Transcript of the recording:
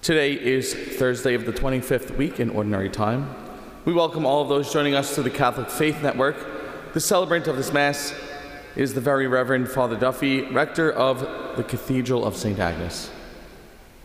Today is Thursday of the 25th week in Ordinary Time. We welcome all of those joining us through the Catholic Faith Network. The celebrant of this Mass is the Very Reverend Father Duffy, Rector of the Cathedral of St. Agnes.